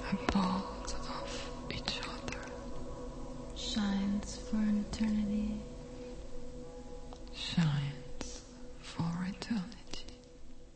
eyeballs of each other. Shines for an eternity.